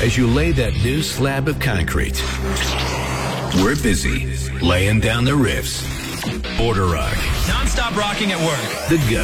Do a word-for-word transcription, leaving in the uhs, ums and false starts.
as you lay that new slab of concrete. We're busy laying down the riffs. Border Rock. Non-stop rocking at work. The Go.